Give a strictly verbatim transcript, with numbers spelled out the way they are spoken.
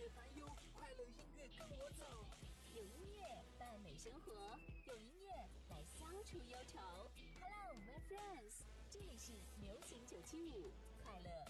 乐烦忧，快乐音乐跟我走。 有音乐伴美生活，有音乐来消除忧愁。Hello, my friends， 这里是流行九七五快乐